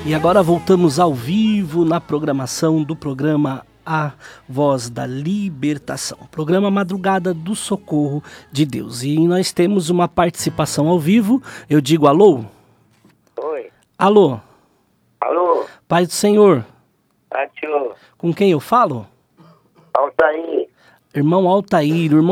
E agora voltamos ao vivo na programação do programa A Voz da Libertação, programa Madrugada do Socorro de Deus. E nós temos uma participação ao vivo. Eu digo alô? Oi. Alô? Alô? Paz do Senhor. Atio. Com quem eu falo? Altair. Irmão Altair, irmão